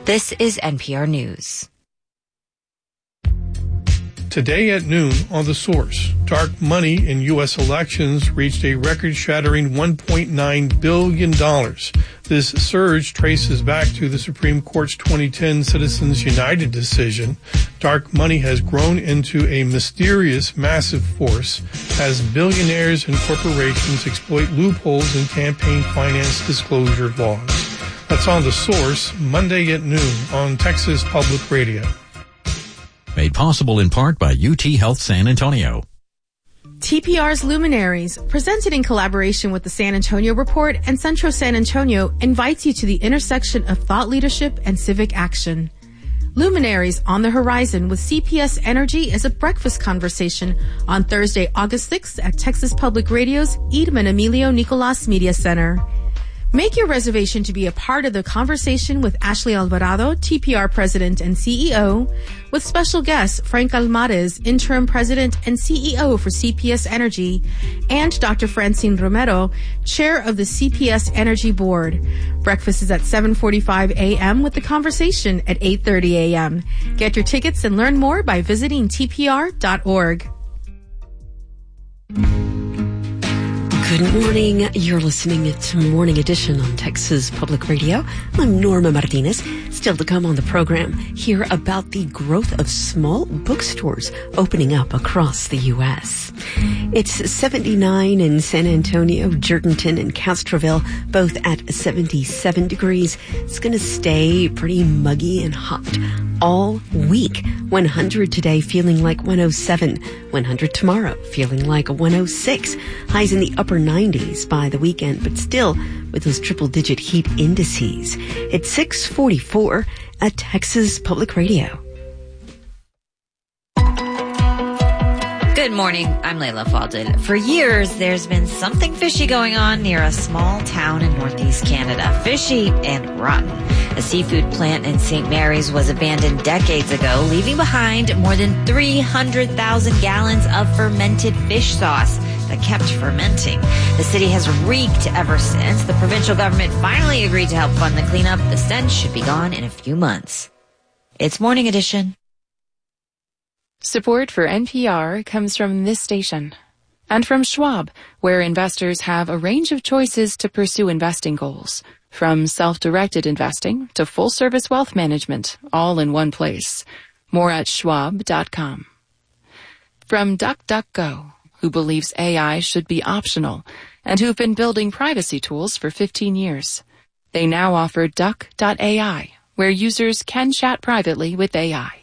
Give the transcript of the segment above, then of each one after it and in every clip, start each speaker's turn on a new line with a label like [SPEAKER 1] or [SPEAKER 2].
[SPEAKER 1] This is NPR News.
[SPEAKER 2] Today at noon on The Source, dark money in U.S. elections reached a record-shattering $1.9 billion. This surge traces back to the Supreme Court's 2010 Citizens United decision. Dark money has grown into a mysterious, massive force as billionaires and corporations exploit loopholes in campaign finance disclosure laws. That's on The Source, Monday at noon on Texas Public Radio.
[SPEAKER 3] Made possible in part by UT Health San Antonio.
[SPEAKER 4] TPR's Luminaries, presented in collaboration with the San Antonio Report and Centro San Antonio, invites you to the intersection of thought leadership and civic action. Luminaries on the Horizon with CPS Energy is a breakfast conversation on Thursday, August 6th at Texas Public Radio's Edmund Emilio Nicolas Media Center. Make your reservation to be a part of the conversation with Ashley Alvarado, TPR President and CEO, with special guests Frank Almares, Interim President and CEO for CPS Energy, and Dr. Francine Romero, Chair of the CPS Energy Board. Breakfast is at 7:45 a.m. with the conversation at 8:30 a.m. Get your tickets and learn more by visiting tpr.org.
[SPEAKER 5] Good morning. You're listening to Morning Edition on Texas Public Radio. I'm Norma Martinez. Still to come on the program, hear about the growth of small bookstores opening up across the U.S. It's 79 in San Antonio, Jerdenton, and Castroville, both at 77 degrees. It's going to stay pretty muggy and hot all week. 100 today, feeling like 107. 100 tomorrow, feeling like 106. Highs in the upper 90s by the weekend, but still with those triple-digit heat indices. It's 6:44 at Texas Public Radio.
[SPEAKER 1] Good morning. I'm Layla Falded. For years, there's been something fishy going on near a small town in northeast Canada. Fishy and rotten. A seafood plant in St. Mary's was abandoned decades ago, leaving behind more than 300,000 gallons of fermented fish sauce that kept fermenting. The city has reeked ever since. The provincial government finally agreed to help fund the cleanup. The stench should be gone in a few months. It's Morning Edition.
[SPEAKER 6] Support for NPR comes from this station and from Schwab, where investors have a range of choices to pursue investing goals, from self-directed investing to full-service wealth management, all in one place. More at schwab.com. From DuckDuckGo, who believes AI should be optional and who've been building privacy tools for 15 years. They now offer Duck.ai, where users can chat privately with AI.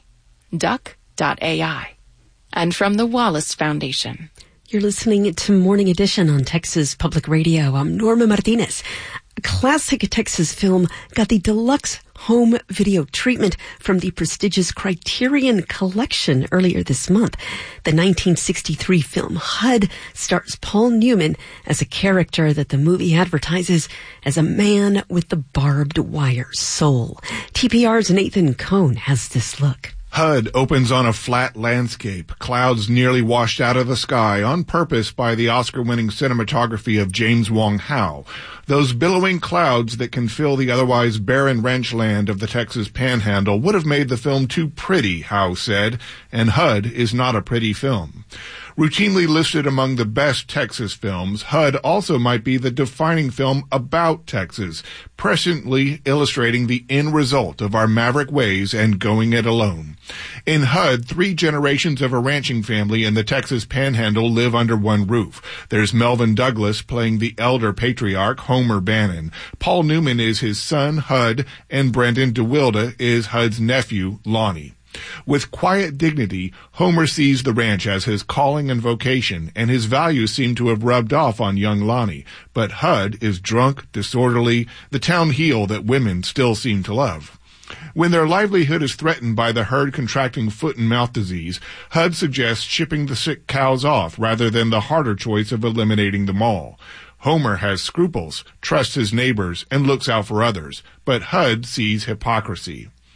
[SPEAKER 6] Duck.ai. And from the Wallace Foundation.
[SPEAKER 5] You're listening to Morning Edition on Texas Public Radio. I'm Norma Martinez. A classic Texas film got the deluxe home video treatment from the prestigious Criterion Collection earlier this month. The 1963 film HUD stars Paul Newman as a character that the movie advertises as a man with the barbed wire soul. TPR's Nathan Cohn has this look.
[SPEAKER 7] HUD opens on a flat landscape, clouds nearly washed out of the sky on purpose by the Oscar-winning cinematography of James Wong Howe. Those billowing clouds that can fill the otherwise barren ranch land of the Texas Panhandle would have made the film too pretty, Howe said, and HUD is not a pretty film. Routinely listed among the best Texas films, HUD also might be the defining film about Texas, presciently illustrating the end result of our maverick ways and going it alone. In HUD, 3 generations of a ranching family in the Texas Panhandle live under one roof. There's Melvin Douglas playing the elder patriarch, Homer Bannon. Paul Newman is his son, HUD, and Brendan DeWilde is HUD's nephew, Lonnie. With quiet dignity, Homer sees the ranch as his calling and vocation, and his values seem to have rubbed off on young Lonnie. But HUD is drunk, disorderly, the town heel that women still seem to love. When their livelihood is threatened by the herd contracting foot and mouth disease, HUD suggests shipping the sick cows off rather than the harder choice of eliminating them all. Homer has scruples, trusts his neighbors, and looks out for others, but HUD sees hypocrisy.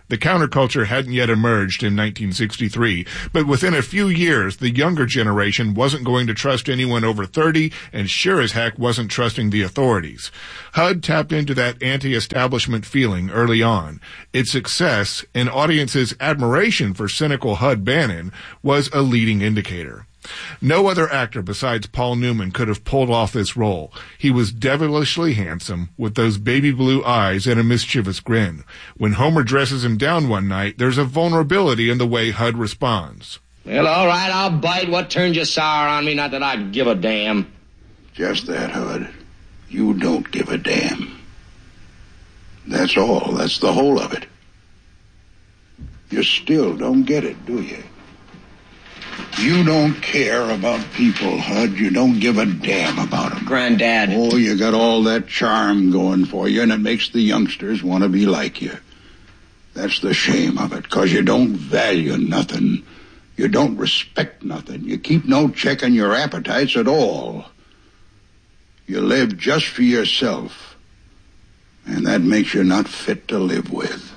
[SPEAKER 7] The counterculture hadn't yet emerged in 1963, but within a few years, the younger generation wasn't going to trust anyone over 30 and sure as heck wasn't trusting the authorities. HUD tapped into that anti-establishment feeling early on. Its success and audiences' admiration for cynical HUD Bannon was a leading indicator. No other actor besides Paul Newman could have pulled off this role. He was devilishly handsome, with those baby blue eyes and a mischievous grin. When Homer dresses him down one night, there's a vulnerability in the way HUD responds.
[SPEAKER 8] Well, all right, I'll bite. What turned you sour on me? Not that I give a damn.
[SPEAKER 9] Just that, HUD. You don't give a damn. That's all. That's the whole of it. You still don't get it, do you? You don't care about people, HUD. You don't give a damn about them.
[SPEAKER 8] Granddad.
[SPEAKER 9] Oh, you got all that charm going for you, and it makes the youngsters want to be like you. That's the shame of it, because you don't value nothing. You don't respect nothing. You keep no check on your appetites at all. You live just for yourself, and that makes you not fit to live with.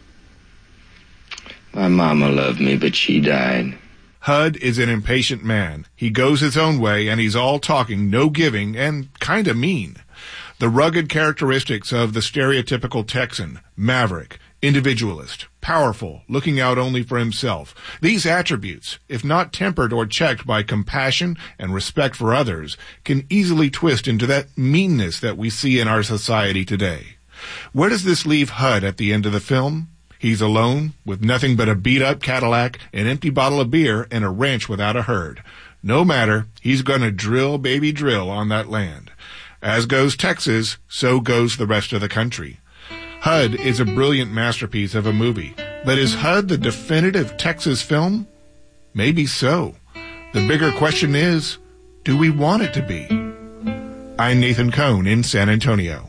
[SPEAKER 8] My mama loved me, but she died.
[SPEAKER 7] HUD is an impatient man. He goes his own way, and he's all talking, no giving, and kinda mean. The rugged characteristics of the stereotypical Texan, maverick, individualist, powerful, looking out only for himself. These attributes, if not tempered or checked by compassion and respect for others, can easily twist into that meanness that we see in our society today. Where does this leave HUD at the end of the film? He's alone, with nothing but a beat-up Cadillac, an empty bottle of beer, and a ranch without a herd. No matter, he's gonna drill, baby, drill on that land. As goes Texas, so goes the rest of the country. HUD is a brilliant masterpiece of a movie. But is HUD the definitive Texas film? Maybe so. The bigger question is, do we want it to be? I'm Nathan Cohn in San Antonio.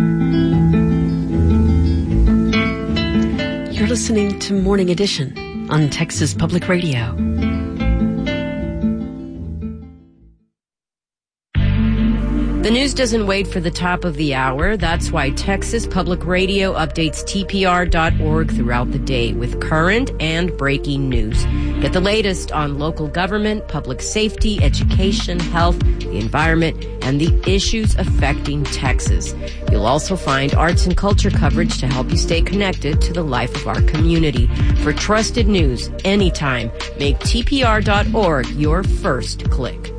[SPEAKER 5] You're listening to Morning Edition on Texas Public Radio. The news doesn't wait for the top of the hour. That's why Texas Public Radio updates TPR.org throughout the day with current and breaking news. Get the latest on local government, public safety, education, health, the environment, and the issues affecting Texas. You'll also find arts and culture coverage to help you stay connected to the life of our community. For trusted news anytime, make TPR.org your first click.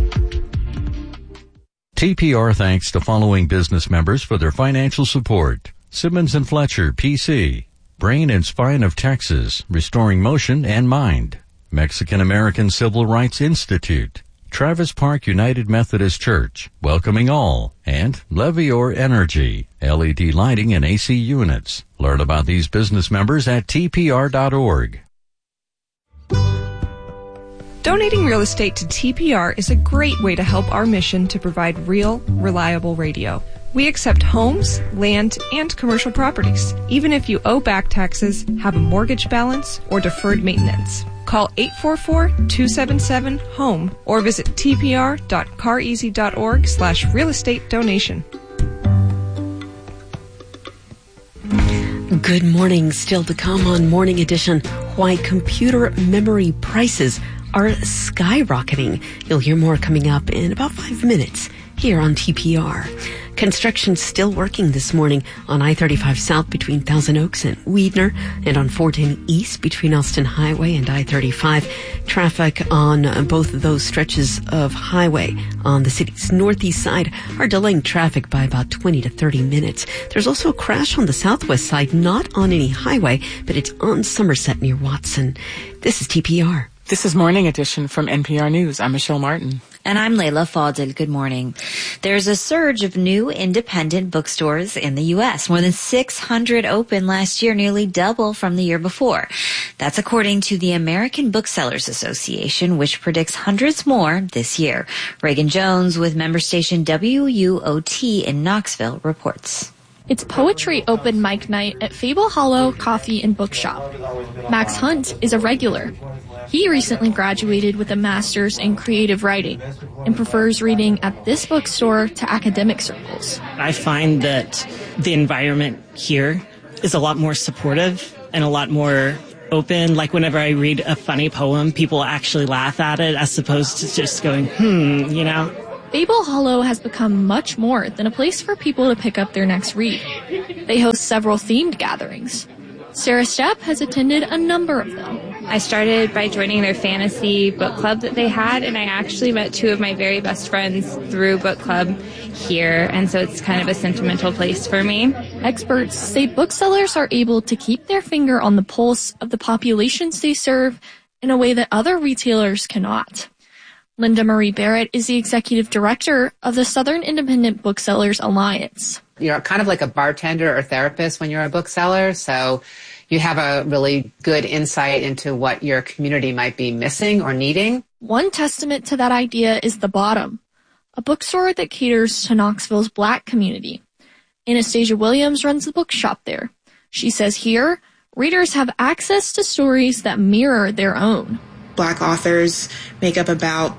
[SPEAKER 3] TPR thanks the following business members for their financial support. Simmons & Fletcher, PC. Brain and Spine of Texas, Restoring Motion and Mind. Mexican American Civil Rights Institute. Travis Park United Methodist Church, welcoming all. And Levior Energy, LED lighting and AC units. Learn about these business members at TPR.org.
[SPEAKER 10] Donating real estate to TPR is a great way to help our mission to provide real, reliable radio. We accept homes, land, and commercial properties, even if you owe back taxes, have a mortgage balance, or deferred maintenance. Call 844-277-HOME or visit tpr.careasy.org/real estate donation.
[SPEAKER 5] Good morning. Still to come on Morning Edition, why computer memory prices are skyrocketing. You'll hear more coming up in about 5 minutes here on TPR. Construction still working this morning on I-35 South between Thousand Oaks and Weidner, and on 410 East between Austin Highway and I-35. Traffic on both of those stretches of highway on the city's northeast side are delaying traffic by about 20 to 30 minutes. There's also a crash on the southwest side, not on any highway, but it's on Somerset near Watson. This is TPR.
[SPEAKER 11] This is Morning Edition from NPR News. I'm Michelle Martin.
[SPEAKER 1] And I'm Layla Fadel. Good morning. There's a surge of new independent bookstores in the U.S. More than 600 opened last year, nearly double from the year before. That's according to the American Booksellers Association, which predicts hundreds more this year. Reagan Jones with member station WUOT in Knoxville reports.
[SPEAKER 12] It's Poetry Open Mic Night at Fable Hollow Coffee and Bookshop. Max Hunt is a regular. He recently graduated with a master's in creative writing and prefers reading at this bookstore to academic circles.
[SPEAKER 13] I find that the environment here is a lot more supportive and a lot more open. Like whenever I read a funny poem, people actually laugh at it as opposed to just going, you know?
[SPEAKER 12] Fable Hollow has become much more than a place for people to pick up their next read. They host several themed gatherings. Sarah Stepp has attended a number of them.
[SPEAKER 14] I started by joining their fantasy book club that they had, and I actually met two of my very best friends through book club here, and so it's kind of a sentimental place for me.
[SPEAKER 12] Experts say booksellers are able to keep their finger on the pulse of the populations they serve in a way that other retailers cannot. Linda Marie Barrett is the executive director of the Southern Independent Booksellers Alliance.
[SPEAKER 15] You're kind of like a bartender or therapist when you're a bookseller, so you have a really good insight into what your community might be missing or needing.
[SPEAKER 12] One testament to that idea is The Bottom, a bookstore that caters to Knoxville's Black community. Anastasia Williams runs the bookshop there. She says here, readers have access to stories that mirror their own.
[SPEAKER 16] Black authors make up about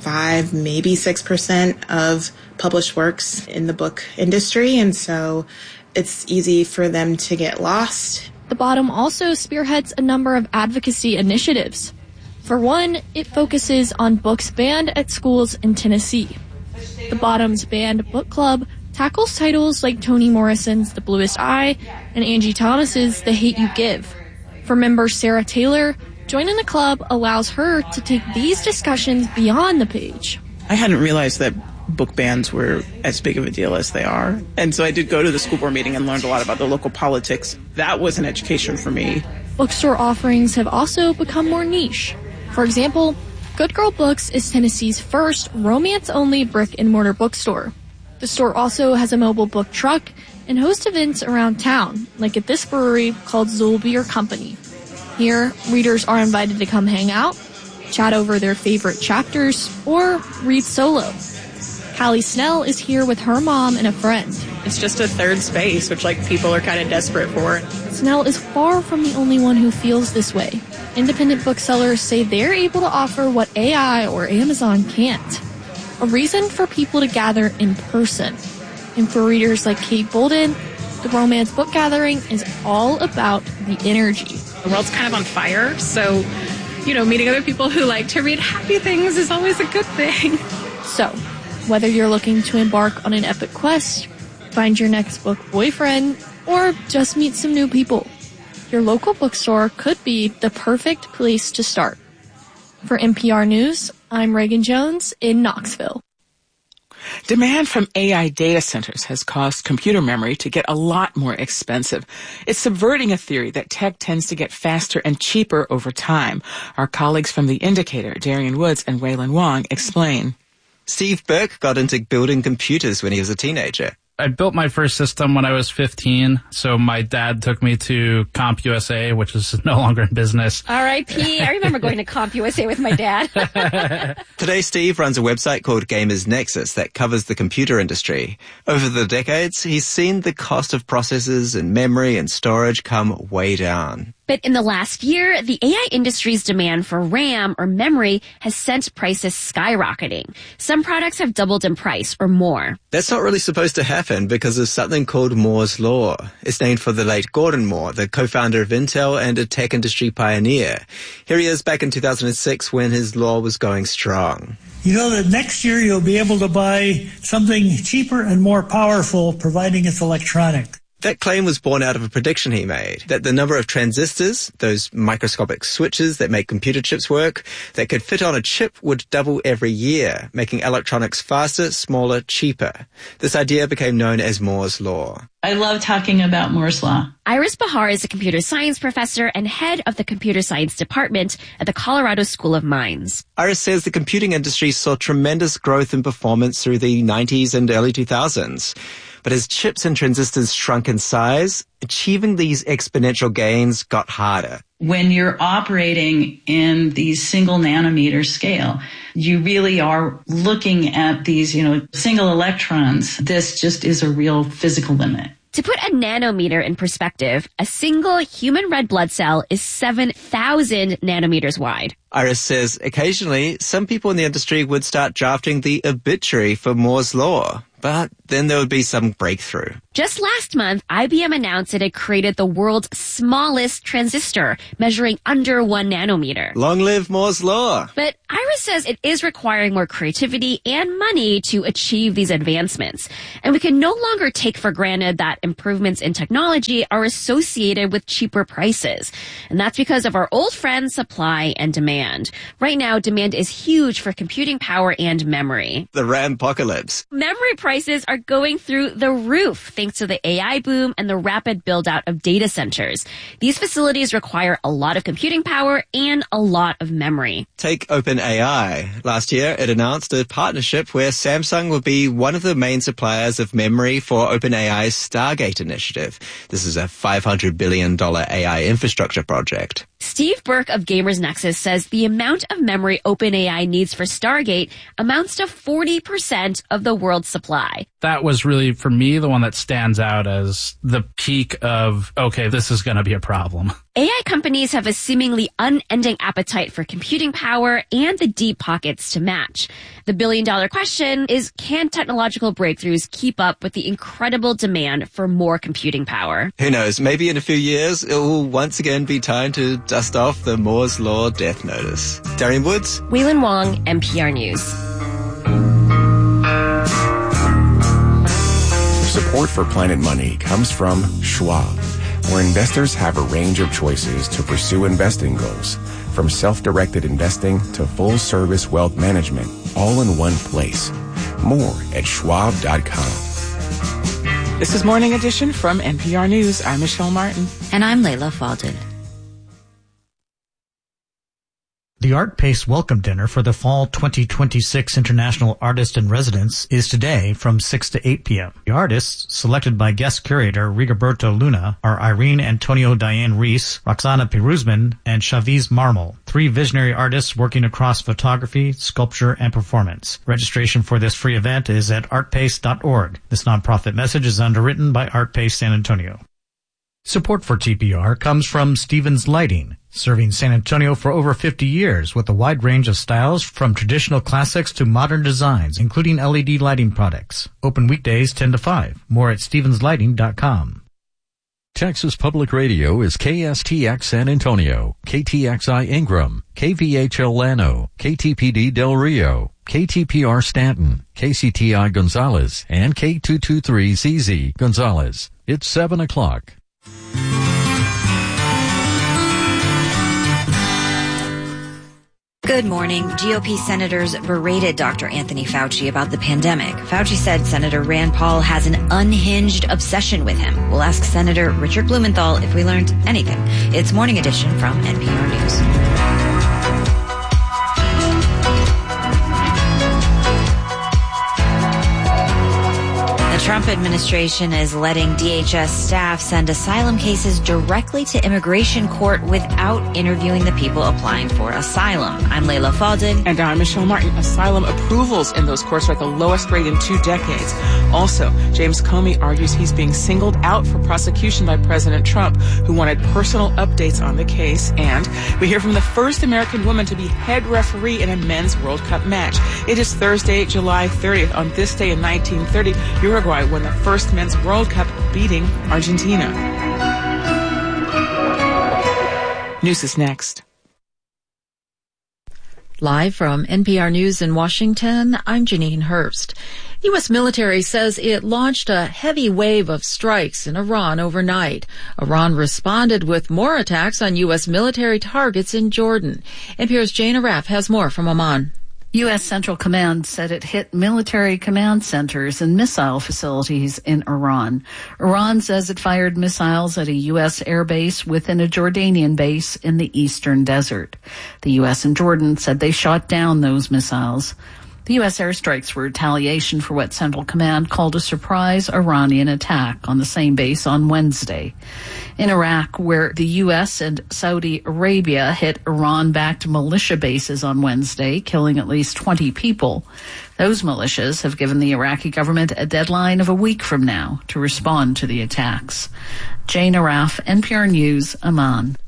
[SPEAKER 16] 5, maybe 6% of published works in the book industry, and so it's easy for them to get lost.
[SPEAKER 12] The Bottom also spearheads a number of advocacy initiatives. For one, it focuses on books banned at schools in Tennessee. The Bottom's Banned Book Club tackles titles like Toni Morrison's The Bluest Eye and Angie Thomas's The Hate You Give. For member Sarah Taylor, joining the club allows her to take these discussions beyond the page.
[SPEAKER 17] I hadn't realized that book bans were as big of a deal as they are. And so I did go to the school board meeting and learned a lot about the local politics. That was an education for me.
[SPEAKER 12] Bookstore offerings have also become more niche. For example, Good Girl Books is Tennessee's first romance-only brick-and-mortar bookstore. The store also has a mobile book truck and hosts events around town, like at this brewery called Zool Beer Company. Here, readers are invited to come hang out, chat over their favorite chapters, or read solo. Callie Snell is here with her mom and a friend.
[SPEAKER 17] It's just a third space, which people are kind of desperate for.
[SPEAKER 12] Snell is far from the only one who feels this way. Independent booksellers say they're able to offer what AI or Amazon can't. A reason for people to gather in person. And for readers like Kate Bolden, the Romance Book Gathering is all about the energy.
[SPEAKER 18] The world's kind of on fire, so, meeting other people who like to read happy things is always a good thing.
[SPEAKER 12] So, whether you're looking to embark on an epic quest, find your next book boyfriend, or just meet some new people, your local bookstore could be the perfect place to start. For NPR News, I'm Reagan Jones in Knoxville.
[SPEAKER 11] Demand from AI data centers has caused computer memory to get a lot more expensive. It's subverting a theory that tech tends to get faster and cheaper over time. Our colleagues from The Indicator, Darian Woods and Waylon Wong, explain.
[SPEAKER 19] Steve Burke got into building computers when he was a teenager.
[SPEAKER 20] I built my first system when I was 15, so my dad took me to CompUSA, which is no longer in business.
[SPEAKER 5] R.I.P. I remember going to CompUSA with my dad.
[SPEAKER 19] Today, Steve runs a website called Gamers Nexus that covers the computer industry. Over the decades, he's seen the cost of processors and memory and storage come way down.
[SPEAKER 21] But in the last year, the AI industry's demand for RAM or memory has sent prices skyrocketing. Some products have doubled in price or more.
[SPEAKER 19] That's not really supposed to happen because of something called Moore's Law. It's named for the late Gordon Moore, the co-founder of Intel and a tech industry pioneer. Here he is back in 2006 when his law was going strong.
[SPEAKER 22] You know that next year you'll be able to buy something cheaper and more powerful, providing it's electronic.
[SPEAKER 19] That claim was born out of a prediction he made, that the number of transistors, those microscopic switches that make computer chips work, that could fit on a chip would double every year, making electronics faster, smaller, cheaper. This idea became known as Moore's Law.
[SPEAKER 23] I love talking about Moore's Law.
[SPEAKER 21] Iris Bahar is a computer science professor and head of the computer science department at the Colorado School of Mines.
[SPEAKER 19] Iris says the computing industry saw tremendous growth in performance through the 90s and early 2000s. But as chips and transistors shrunk in size, achieving these exponential gains got harder.
[SPEAKER 23] When you're operating in the single nanometer scale, you really are looking at these, single electrons. This just is a real physical limit.
[SPEAKER 21] To put a nanometer in perspective, a single human red blood cell is 7,000 nanometers wide.
[SPEAKER 19] Iris says occasionally some people in the industry would start drafting the obituary for Moore's Law. But then there would be some breakthrough.
[SPEAKER 21] Just last month, IBM announced it had created the world's smallest transistor, measuring under 1 nanometer.
[SPEAKER 19] Long live Moore's Law.
[SPEAKER 21] But Iris says it is requiring more creativity and money to achieve these advancements. And we can no longer take for granted that improvements in technology are associated with cheaper prices. And that's because of our old friend supply and demand. Right now, demand is huge for computing power and memory.
[SPEAKER 19] The RAM-pocalypse.
[SPEAKER 21] Memory prices are going through the roof thanks to the AI boom and the rapid build-out of data centers. These facilities require a lot of computing power and a lot of memory.
[SPEAKER 19] Take OpenAI. Last year, it announced a partnership where Samsung will be one of the main suppliers of memory for OpenAI's Stargate initiative. This is a $500 billion AI infrastructure project.
[SPEAKER 21] Steve Burke of Gamers Nexus says the amount of memory OpenAI needs for Stargate amounts to 40% of the world's supply.
[SPEAKER 20] That was really, for me, the one that stands out as the peak of, okay, this is going to be a problem.
[SPEAKER 21] AI companies have a seemingly unending appetite for computing power and the deep pockets to match. The billion-dollar question is, can technological breakthroughs keep up with the incredible demand for more computing power?
[SPEAKER 19] Who knows, maybe in a few years, it will once again be time to dust off the Moore's Law death notice. Darian Woods.
[SPEAKER 21] Waylon Wong, NPR News.
[SPEAKER 2] Support for Planet Money comes from Schwab, where investors have a range of choices to pursue investing goals, from self-directed investing to full-service wealth management, all in one place. More at schwab.com.
[SPEAKER 11] This is Morning Edition from NPR News. I'm Michelle Martin.
[SPEAKER 1] And I'm Layla Faldin.
[SPEAKER 4] The ArtPace Welcome Dinner for the Fall 2026 International Artist in Residence is today from 6 to 8 p.m. The artists, selected by guest curator Rigoberto Luna, are Irene Antonio Diane Reese, Roxana Piruzman, and Chavez Marmol, 3 visionary artists working across photography, sculpture, and performance. Registration for this free event is at artpace.org. This nonprofit message is underwritten by ArtPace San Antonio. Support for TPR comes from Stevens Lighting, serving San Antonio for over 50 years with a wide range of styles from traditional classics to modern designs, including LED lighting products. Open weekdays 10 to 5. More at stevenslighting.com.
[SPEAKER 3] Texas Public Radio is KSTX San Antonio, KTXI Ingram, KVHL Llano, KTPD Del Rio, KTPR Stanton, KCTI Gonzales, and K223ZZ Gonzales. It's 7 o'clock.
[SPEAKER 1] Good morning. GOP senators berated Dr. Anthony Fauci about the pandemic. Fauci said Senator Rand Paul has an unhinged obsession with him. We'll ask Senator Richard Blumenthal if we learned anything. It's Morning Edition from NPR News. The Trump administration is letting DHS staff send asylum cases directly to immigration court without interviewing the people applying for asylum. I'm Layla Faldin.
[SPEAKER 11] And I'm Michelle Martin. Asylum approvals in those courts are at the lowest rate in 2 decades. Also, James Comey argues he's being singled out for prosecution by President Trump, who wanted personal updates on the case. And we hear from the first American woman to be head referee in a men's World Cup match. It is Thursday, July 30th. On this day in 1930, Uruguay won the first men's World Cup, beating Argentina. News is next.
[SPEAKER 6] Live from NPR News in Washington, I'm Janine Hurst. U.S. military says it launched a heavy wave of strikes in Iran overnight. Iran responded with more attacks on U.S. military targets in Jordan. NPR's Jane Araf has more from Amman.
[SPEAKER 24] U.S. Central Command said it hit military command centers and missile facilities in Iran. Iran says it fired missiles at a U.S. air base within a Jordanian base in the eastern desert. The U.S. and Jordan said they shot down those missiles. The U.S. airstrikes were retaliation for what Central Command called a surprise Iranian attack on the same base on Wednesday. In Iraq, where the U.S. and Saudi Arabia hit Iran-backed militia bases on Wednesday, killing at least 20 people, those militias have given the Iraqi government a deadline of a week from now to respond to the attacks. Jane Araf, NPR News, Amman.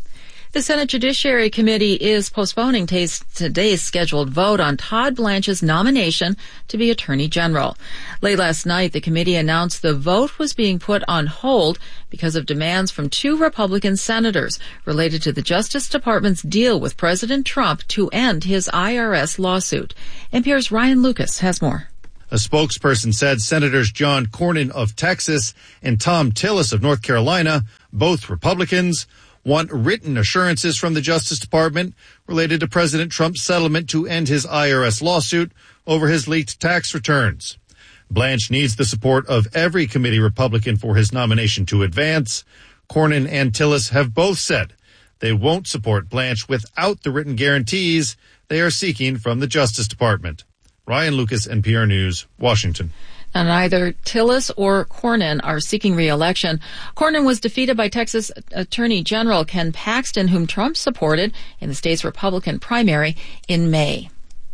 [SPEAKER 6] The Senate Judiciary Committee is postponing today's scheduled vote on Todd Blanche's nomination to be Attorney General. Late last night, the committee announced the vote was being put on hold because of demands from 2 Republican senators related to the Justice Department's deal with President Trump to end his IRS lawsuit. NPR's Ryan Lucas has more.
[SPEAKER 7] A spokesperson said Senators John Cornyn of Texas and Tom Tillis of North Carolina, both Republicans, want written assurances from the Justice Department related to President Trump's settlement to end his IRS lawsuit over his leaked tax returns. Blanche needs the support of every committee Republican for his nomination to advance. Cornyn and Tillis have both said they won't support Blanche without the written guarantees they are seeking from the Justice Department. Ryan Lucas, NPR News, Washington.
[SPEAKER 6] And neither Tillis or Cornyn are seeking re-election. Cornyn was defeated by Texas Attorney General Ken Paxton, whom Trump supported in the state's Republican primary in May.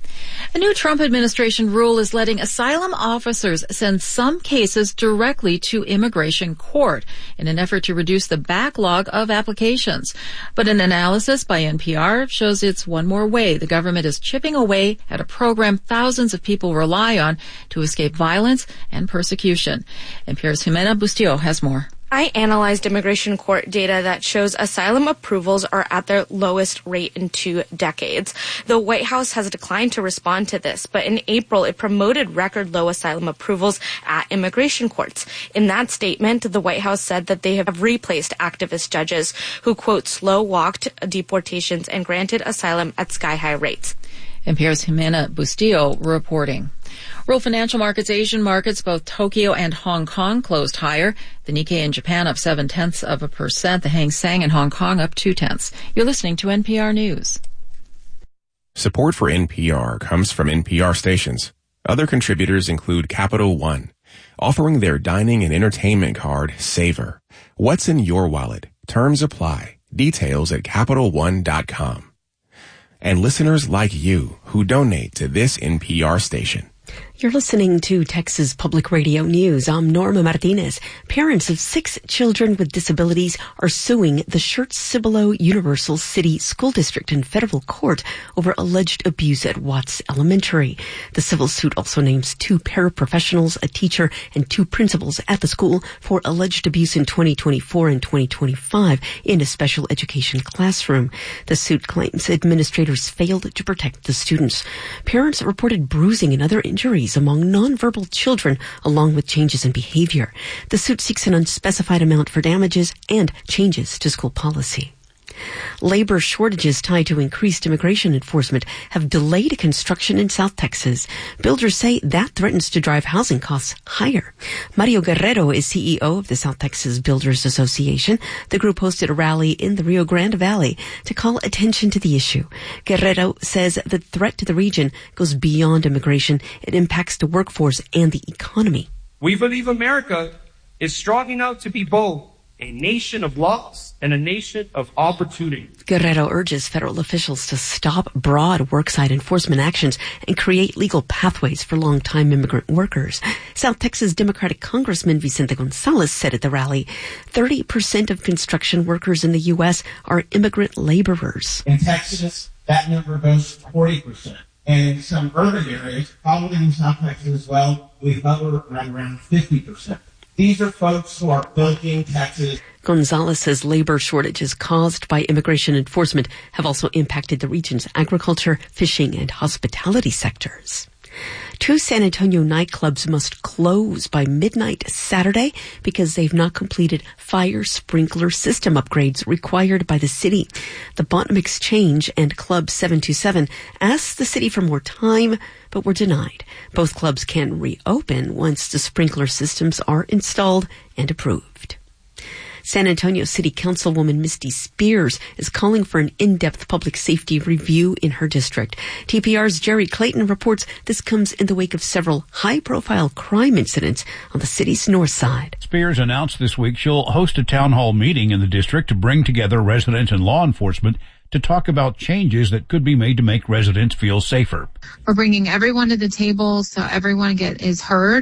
[SPEAKER 6] A new Trump administration rule is letting asylum officers send some cases directly to immigration court in an effort to reduce the backlog of applications. But an analysis by NPR shows it's one more way the government is chipping away at a program thousands of people rely on to escape violence and persecution. NPR's Jimena Bustillo has more.
[SPEAKER 8] I analyzed immigration court data that shows asylum approvals are at their lowest rate in 2 decades. The White House has declined to respond to this, but in April it promoted record low asylum approvals at immigration courts. In that statement, the White House said that they have replaced activist judges who, quote, slow-walked deportations and granted asylum at sky-high rates.
[SPEAKER 6] NPR's Jimena Bustillo reporting. World financial markets, Asian markets, both Tokyo and Hong Kong closed higher. The Nikkei in Japan up 0.7%. The Hang Seng in Hong Kong up 0.2%. You're listening to NPR News.
[SPEAKER 2] Support for NPR comes from NPR stations. Other contributors include Capital One, offering their dining and entertainment card, Savor. What's in your wallet? Terms apply. Details at CapitalOne.com. And listeners like you who donate to this NPR station.
[SPEAKER 5] You're listening to Texas Public Radio News. I'm Norma Martinez. Parents of 6 children with disabilities are suing the Schertz-Cibolo Universal City School District in federal court over alleged abuse at Watts Elementary. The civil suit also names 2 paraprofessionals, a teacher, and 2 principals at the school for alleged abuse in 2024 and 2025 in a special education classroom. The suit claims administrators failed to protect the students. Parents reported bruising and other injuries among nonverbal children, along with changes in behavior. The suit seeks an unspecified amount for damages and changes to school policy. Labor shortages tied to increased immigration enforcement have delayed construction in South Texas. Builders say that threatens to drive housing costs higher. Mario Guerrero is CEO of the South Texas Builders Association. The group hosted a rally in the Rio Grande Valley to call attention to the issue. Guerrero says the threat to the region goes beyond immigration. It impacts the workforce and the economy.
[SPEAKER 9] We believe America is strong enough to be both a nation of laws and a nation of opportunity.
[SPEAKER 5] Guerrero urges federal officials to stop broad worksite enforcement actions and create legal pathways for long-time immigrant workers. South Texas Democratic Congressman Vicente Gonzalez said at the rally, 30% of construction workers in the U.S. are immigrant laborers.
[SPEAKER 10] In Texas, that number goes to 40%. And in some urban areas, probably in South Texas as well, we hover around 50%. These are folks who are building Texas.
[SPEAKER 5] Gonzalez says labor shortages caused by immigration enforcement have also impacted the region's agriculture, fishing, and hospitality sectors. 2 San Antonio nightclubs must close by midnight Saturday because they've not completed fire sprinkler system upgrades required by the city. The Bottom Exchange and Club 727 asked the city for more time, but were denied. Both clubs can reopen once the sprinkler systems are installed and approved. San Antonio City Councilwoman Misty Spears is calling for an in-depth public safety review in her district. TPR's Jerry Clayton reports this comes in the wake of several high-profile crime incidents on the city's north side.
[SPEAKER 25] Spears announced this week she'll host a town hall meeting in the district to bring together residents and law enforcement to talk about changes that could be made to make residents feel safer.
[SPEAKER 26] We're bringing everyone to the table so everyone is heard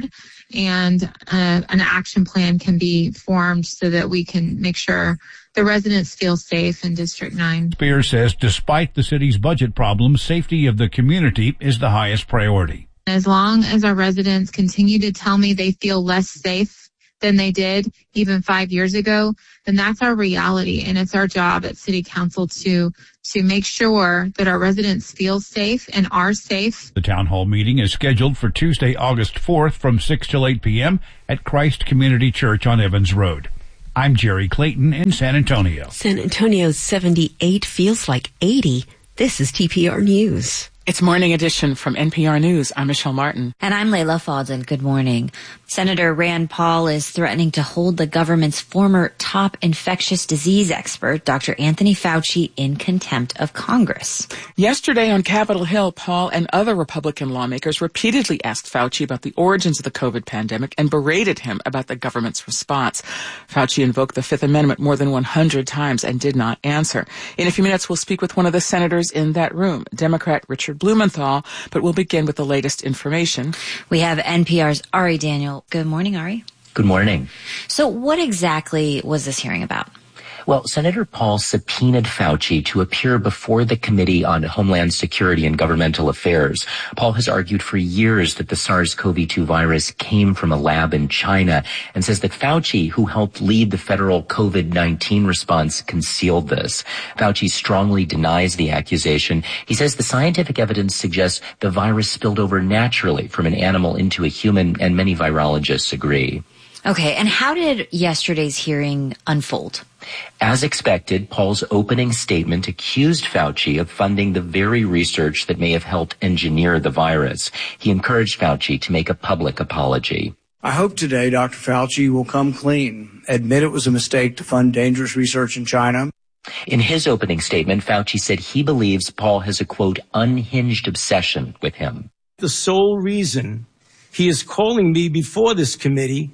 [SPEAKER 13] and an action plan can be formed so that we can make sure the residents feel safe in District 9.
[SPEAKER 25] Spears says despite the city's budget problems, safety of the community is the highest priority.
[SPEAKER 13] As long as our residents continue to tell me they feel less safe than they did even 5 years ago, then that's our reality. And it's our job at City Council to make sure that our residents feel safe and are safe.
[SPEAKER 25] The town hall meeting is scheduled for Tuesday, August 4th from 6 till 8 p.m. at Christ Community Church on Evans Road. I'm Jerry Clayton in San Antonio.
[SPEAKER 5] San Antonio's 78 feels like 80. This is TPR News.
[SPEAKER 11] It's Morning Edition from NPR News. I'm Michelle Martin.
[SPEAKER 1] And I'm Layla Fadel. Good morning. Senator Rand Paul is threatening to hold the government's former top infectious disease expert, Dr. Anthony Fauci, in contempt of Congress.
[SPEAKER 11] Yesterday on Capitol Hill, Paul and other Republican lawmakers repeatedly asked Fauci about the origins of the COVID pandemic and berated him about the government's response. Fauci invoked the Fifth Amendment more than 100 times and did not answer. In a few minutes, we'll speak with one of the senators in that room, Democrat Richard Blumenthal, but we'll begin with the latest information.
[SPEAKER 1] We have NPR's Ari Daniel. Good morning, Ari.
[SPEAKER 14] Good morning.
[SPEAKER 1] So what exactly was this hearing about?
[SPEAKER 14] Well, Senator Paul subpoenaed Fauci to appear before the Committee on Homeland Security and Governmental Affairs. Paul has argued for years that the SARS-CoV-2 virus came from a lab in China and says that Fauci, who helped lead the federal COVID-19 response, concealed this. Fauci strongly denies the accusation. He says the scientific evidence suggests the virus spilled over naturally from an animal into a human, and many virologists agree.
[SPEAKER 1] Okay, and how did yesterday's hearing unfold?
[SPEAKER 14] As expected, Paul's opening statement accused Fauci of funding the very research that may have helped engineer the virus. He encouraged Fauci to make a public apology.
[SPEAKER 15] I hope today Dr. Fauci will come clean, admit it was a mistake to fund dangerous research in China.
[SPEAKER 14] In his opening statement, Fauci said he believes Paul has a, quote, unhinged obsession with him.
[SPEAKER 16] The sole reason he is calling me before this committee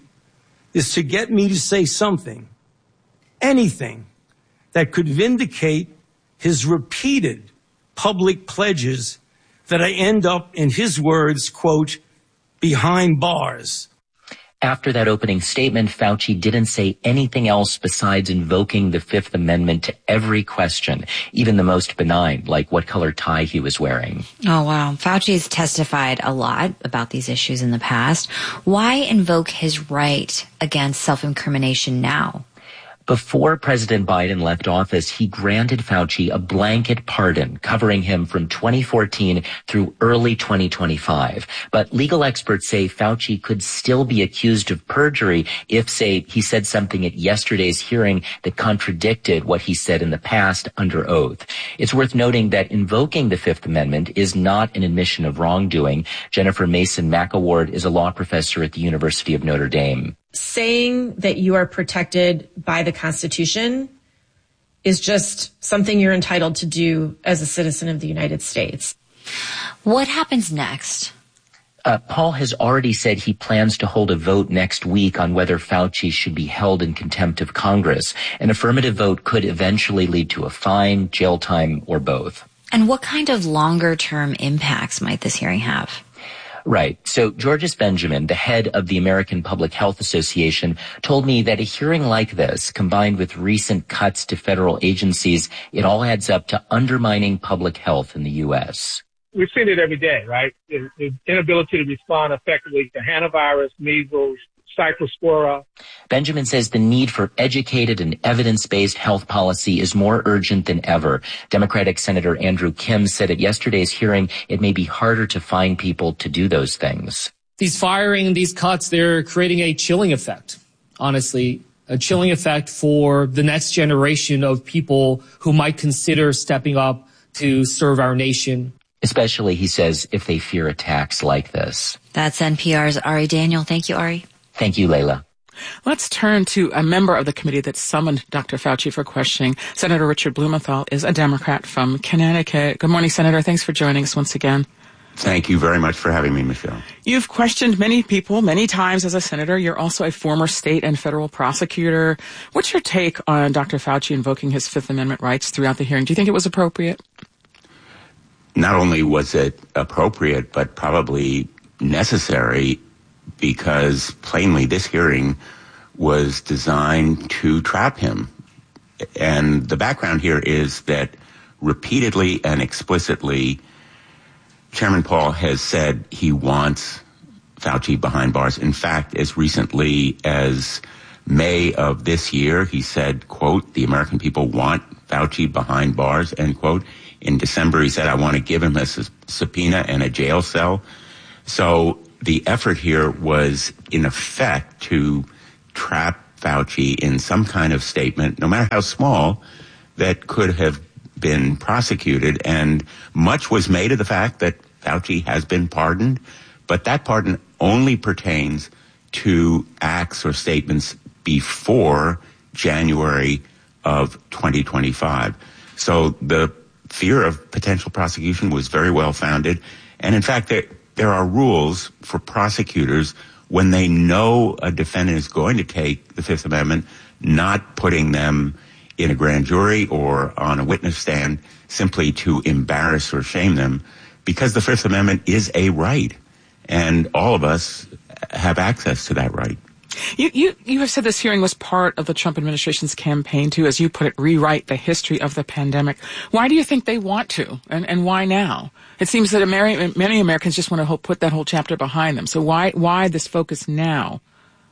[SPEAKER 16] is to get me to say something, anything, that could vindicate his repeated public pledges that I end up, in his words, quote, behind bars.
[SPEAKER 14] After that opening statement, Fauci didn't say anything else besides invoking the Fifth Amendment to every question, even the most benign, like what color tie he was wearing.
[SPEAKER 1] Oh, wow. Fauci's testified a lot about these issues in the past. Why invoke his right against self-incrimination now?
[SPEAKER 14] Before President Biden left office, he granted Fauci a blanket pardon covering him from 2014 through early 2025. But legal experts say Fauci could still be accused of perjury if, say, he said something at yesterday's hearing that contradicted what he said in the past under oath. It's worth noting that invoking the Fifth Amendment is not an admission of wrongdoing. Jennifer Mason McAward is a law professor at the University of Notre Dame.
[SPEAKER 17] Saying that you are protected by the Constitution is just something you're entitled to do as a citizen of the United States.
[SPEAKER 1] What happens next?
[SPEAKER 14] Paul has already said he plans to hold a vote next week on whether Fauci should be held in contempt of Congress. An affirmative vote could eventually lead to a fine, jail time, or both.
[SPEAKER 1] And what kind of longer-term impacts might this hearing have?
[SPEAKER 14] Right. So Georges Benjamin, the head of the American Public Health Association, told me that a hearing like this, combined with recent cuts to federal agencies, it all adds up to undermining public health in the U.S.
[SPEAKER 26] We've seen it every day, right? The inability to respond effectively to hantavirus, measles, cyclospora.
[SPEAKER 14] Benjamin says the need for educated and evidence-based health policy is more urgent than ever. Democratic Senator Andrew Kim said at yesterday's hearing it may be harder to find people to do those things.
[SPEAKER 27] These firing, these cuts, they're creating a chilling effect, honestly, a chilling effect for the next generation of people who might consider stepping up to serve our nation.
[SPEAKER 14] Especially, he says, if they fear attacks like this.
[SPEAKER 1] That's NPR's Ari Daniel. Thank you, Ari.
[SPEAKER 14] Thank you, Layla.
[SPEAKER 11] Let's turn to a member of the committee that summoned Dr. Fauci for questioning. Senator Richard Blumenthal is a Democrat from Connecticut. Good morning, Senator. Thanks for joining us once again.
[SPEAKER 28] Thank you very much for having me, Michelle.
[SPEAKER 11] You've questioned many people many times as a senator. You're also a former state and federal prosecutor. What's your take on Dr. Fauci invoking his Fifth Amendment rights throughout the hearing? Do you think it was appropriate?
[SPEAKER 28] Not only was it appropriate, but probably necessary because plainly this hearing was designed to trap him. And the background here is that repeatedly and explicitly, Chairman Paul has said he wants Fauci behind bars. In fact, as recently as May of this year, he said, quote, the American people want Fauci behind bars, end quote. In December, he said, I want to give him a subpoena and a jail cell. So the effort here was, in effect, to trap Fauci in some kind of statement, no matter how small, that could have been prosecuted. And much was made of the fact that Fauci has been pardoned, but that pardon only pertains to acts or statements before January of 2025. So the fear of potential prosecution was very well founded. And in fact, there are rules for prosecutors when they know a defendant is going to take the Fifth Amendment, not putting them in a grand jury or on a witness stand simply to embarrass or shame them, because the Fifth Amendment is a right, and all of us have access to that right.
[SPEAKER 11] You have said this hearing was part of the Trump administration's campaign to, as you put it, rewrite the history of the pandemic. Why do you think they want to, and why now? It seems that many Americans just want to put that whole chapter behind them. So why this focus now?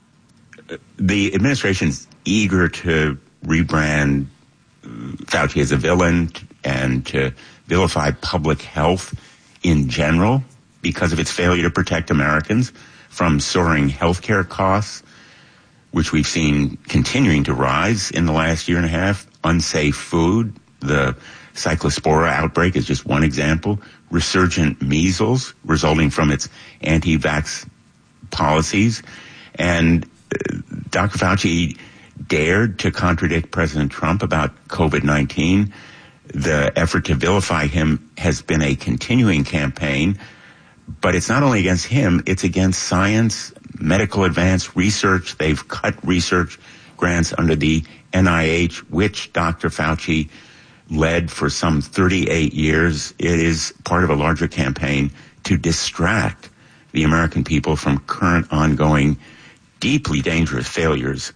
[SPEAKER 28] The administration's eager to rebrand Fauci as a villain and to vilify public health in general because of its failure to protect Americans from soaring healthcare costs, which we've seen continuing to rise in the last year and a half, unsafe food. The cyclospora outbreak is just one example. Resurgent measles resulting from its anti-vax policies. And Dr. Fauci dared to contradict President Trump about COVID-19. The effort to vilify him has been a continuing campaign, but it's not only against him, it's against science, medical advanced research. They've cut research grants under the NIH, which Dr. Fauci led for some 38 years. It is part of a larger campaign to distract the American people from current, ongoing, deeply dangerous failures.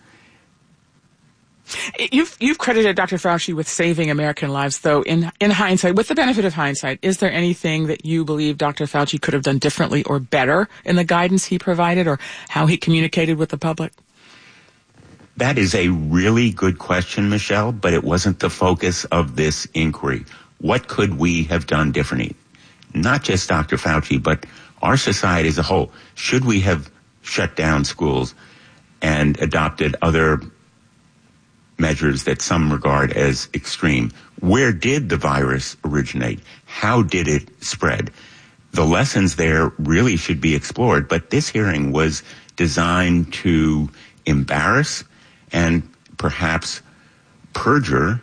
[SPEAKER 11] You've credited Dr. Fauci with saving American lives, though. In hindsight, with the benefit of hindsight, is there anything that you believe Dr. Fauci could have done differently or better in the guidance he provided or how he communicated with the public?
[SPEAKER 28] That is a really good question, Michelle, but it wasn't the focus of this inquiry. What could we have done differently? Not just Dr. Fauci, but our society as a whole. Should we have shut down schools and adopted other measures that some regard as extreme? Where did the virus originate? How did it spread? The lessons there really should be explored, but this hearing was designed to embarrass and perhaps perjure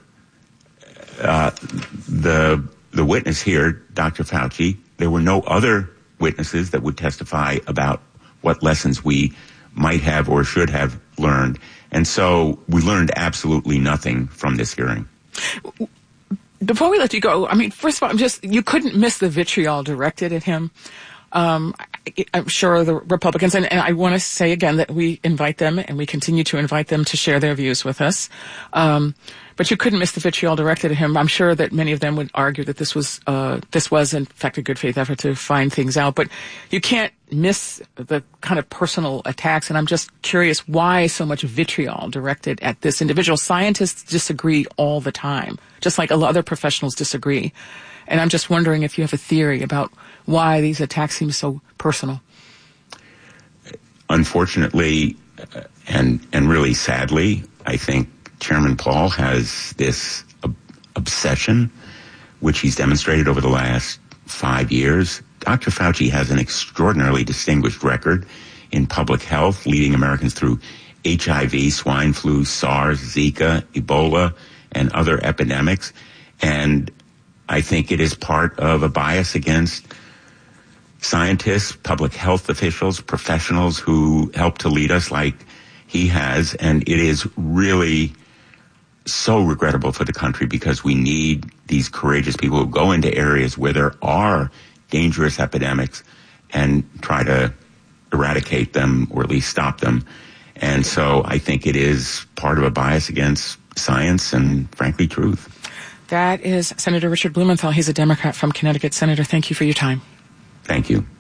[SPEAKER 28] the witness here, Dr. Fauci. There were no other witnesses that would testify about what lessons we might have or should have learned. And so we learned absolutely nothing from this hearing.
[SPEAKER 11] Before we let you go, I mean, first of all, you couldn't miss the vitriol directed at him. I'm sure the Republicans, and I want to say again that we invite them and we continue to invite them to share their views with us. But you couldn't miss the vitriol directed at him. I'm sure that many of them would argue that this was in fact a good faith effort to find things out. But you can't miss the kind of personal attacks. And I'm just curious why so much vitriol directed at this individual. Scientists disagree all the time, just like other professionals disagree. And I'm just wondering if you have a theory about why these attacks seem so personal.
[SPEAKER 28] Unfortunately, and really sadly, I think Chairman Paul has this obsession, which he's demonstrated over the last 5 years. Dr. Fauci has an extraordinarily distinguished record in public health, leading Americans through HIV, swine flu, SARS, Zika, Ebola, and other epidemics. And I think it is part of a bias against scientists, public health officials, professionals who help to lead us like he has. And it is really so regrettable for the country because we need these courageous people who go into areas where there are dangerous epidemics and try to eradicate them or at least stop them. And so I think it is part of a bias against science and, frankly, truth.
[SPEAKER 11] That is Senator Richard Blumenthal. He's a Democrat from Connecticut. Senator, thank you for your time.
[SPEAKER 28] Thank you.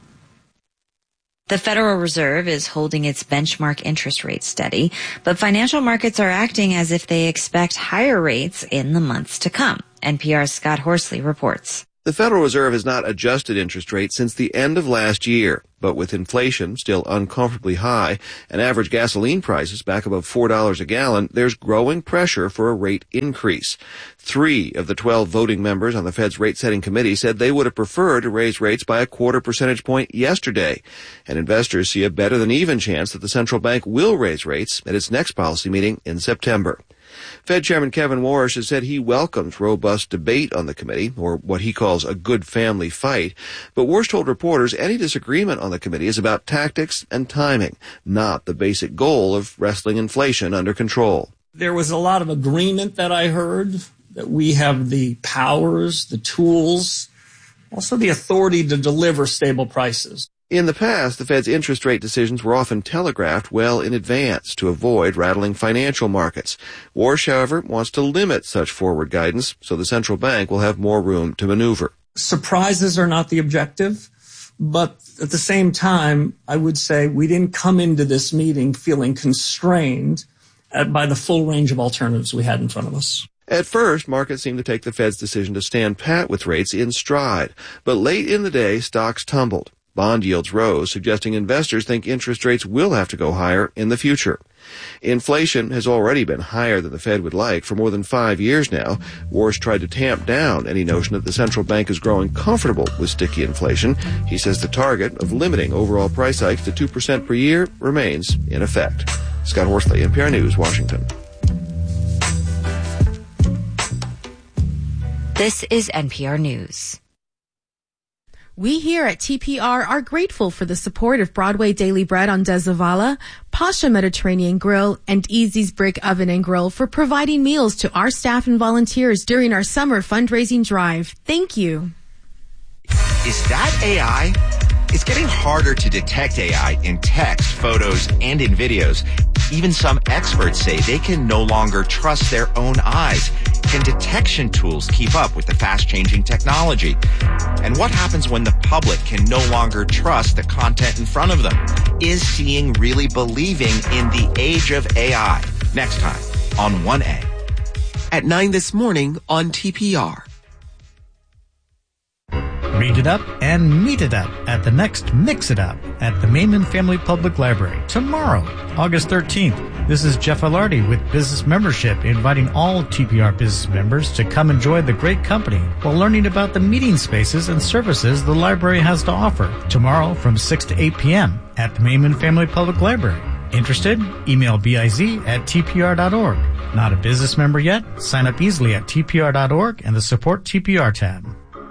[SPEAKER 1] The Federal Reserve is holding its benchmark interest rate steady, but financial markets are acting as if they expect higher rates in the months to come. NPR's Scott Horsley reports.
[SPEAKER 4] The Federal Reserve has not adjusted interest rates since the end of last year, but with inflation still uncomfortably high and average gasoline prices back above $4 a gallon, there's growing pressure for a rate increase. 3 of the 12 voting members on the Fed's rate-setting committee said they would have preferred to raise rates by a 0.25 percentage point yesterday, and investors see a better than even chance that the central bank will raise rates at its next policy meeting in September. Fed Chairman Kevin Warsh has said he welcomes robust debate on the committee, or what he calls a good family fight. But Warsh told reporters any disagreement on the committee is about tactics and timing, not the basic goal of wrestling inflation under control.
[SPEAKER 12] There was a lot of agreement that I heard that we have the powers, the tools, also the authority to deliver stable prices.
[SPEAKER 4] In the past, the Fed's interest rate decisions were often telegraphed well in advance to avoid rattling financial markets. Warsh, however, wants to limit such forward guidance so the central bank will have more room to maneuver.
[SPEAKER 12] Surprises are not the objective, but at the same time, I would say we didn't come into this meeting feeling constrained by the full range of alternatives we had in front of us.
[SPEAKER 4] At first, markets seemed to take the Fed's decision to stand pat with rates in stride, but late in the day, stocks tumbled. Bond yields rose, suggesting investors think interest rates will have to go higher in the future. Inflation has already been higher than the Fed would like for more than 5 years now. Warsh tried to tamp down any notion that the central bank is growing comfortable with sticky inflation. He says the target of limiting overall price hikes to 2% per year remains in effect. Scott Horsley, NPR News, Washington.
[SPEAKER 1] This is NPR News.
[SPEAKER 18] We here at TPR are grateful for the support of Broadway Daily Bread on Des Zavala, Pasha Mediterranean Grill, and Easy's Brick Oven and Grill for providing meals to our staff and volunteers during our summer fundraising drive. Thank you.
[SPEAKER 19] Is that AI? It's getting harder to detect AI in text, photos, and in videos. Even some experts say they can no longer trust their own eyes. Can detection tools keep up with the fast-changing technology? And what happens when the public can no longer trust the content in front of them? Is seeing really believing in the age of AI? Next time on 1A.
[SPEAKER 20] At 9 this morning on TPR.
[SPEAKER 21] Read it up and meet it up at the next Mix It Up at the Maiman Family Public Library tomorrow, August 13th. This is Jeff Alardi with Business Membership, inviting all TPR business members to come enjoy the great company while learning about the meeting spaces and services the library has to offer. Tomorrow from 6 to 8 p.m. at the Maiman Family Public Library. Interested? Email biz@tpr.org. Not a business member yet? Sign up easily at tpr.org and the Support TPR tab.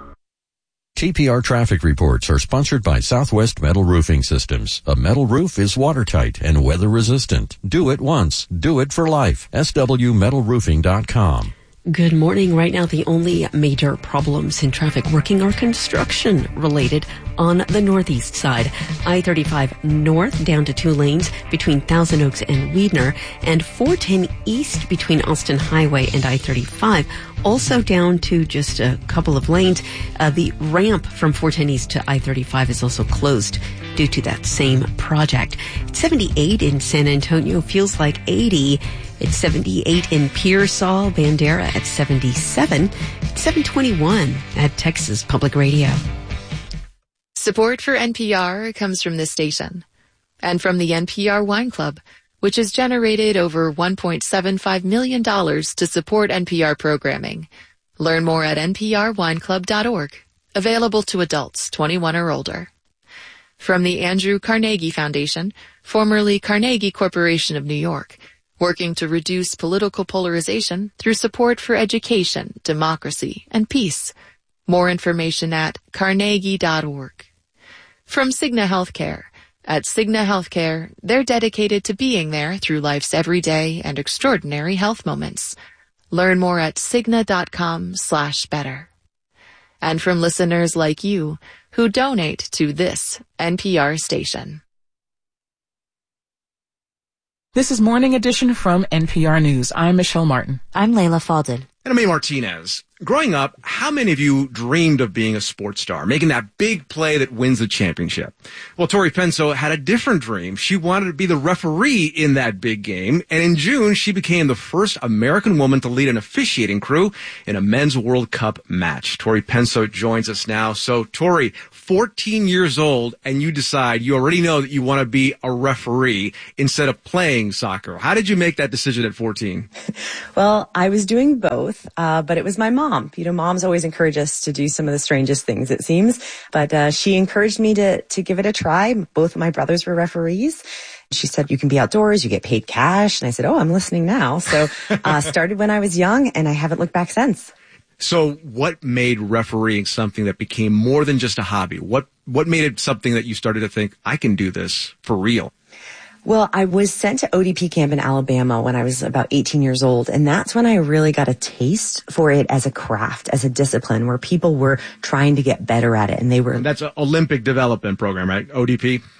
[SPEAKER 3] TPR traffic reports are sponsored by Southwest Metal Roofing Systems. A metal roof is watertight and weather resistant. Do it once. Do it for life. swmetalroofing.com.
[SPEAKER 5] Good morning. Right now, the only major problems in traffic working are construction related on the northeast side. I-35 north down to 2 lanes between Thousand Oaks and Weidner, and 410 east between Austin Highway and I-35. Also down to just a couple of lanes. The ramp from 410 east to I-35 is also closed due to that same project. It's 78 in San Antonio, feels like 80. It's 78 in Pearsall, Bandera at 77. It's 721 at Texas Public Radio.
[SPEAKER 22] Support for NPR comes from this station and from the NPR Wine Club, which has generated over $1.75 million to support NPR programming. Learn more at nprwineclub.org. Available to adults 21 or older. From the Andrew Carnegie Foundation, formerly Carnegie Corporation of New York, working to reduce political polarization through support for education, democracy, and peace. More information at carnegie.org. From Cigna Healthcare. At Cigna Healthcare, they're dedicated to being there through life's everyday and extraordinary health moments. Learn more at Cigna.com/better. And from listeners like you who donate to this NPR station.
[SPEAKER 11] This is Morning Edition from NPR News. I'm Michelle Martin.
[SPEAKER 1] I'm Layla Faldin.
[SPEAKER 2] And I'm A. Martinez. Growing up, how many of you dreamed of being a sports star, making that big play that wins the championship? Well, Tori Penso had a different dream. She wanted to be the referee in that big game. And in June, she became the first American woman to lead an officiating crew in a men's World Cup match. Tori Penso joins us now. So, Tori, 14 years old, and you decide, you already know that you want to be a referee instead of playing soccer. How did you make that decision at 14?
[SPEAKER 6] Well, I was doing both, but it was my mom. Moms always encourage us to do some of the strangest things, it seems. But she encouraged me to give it a try. Both of my brothers were referees. She said, you can be outdoors, you get paid cash. And I said, oh, I'm listening now. So started when I was young, and I haven't looked back since.
[SPEAKER 2] So what made refereeing something that became more than just a hobby? What made it something that you started to think, I can do this for real?
[SPEAKER 6] Well, I was sent to ODP camp in Alabama when I was about 18 years old, and that's when I really got a taste for it as a craft, as a discipline, where people were trying to get better at it, and they were...
[SPEAKER 2] And that's an Olympic development program, right? ODP?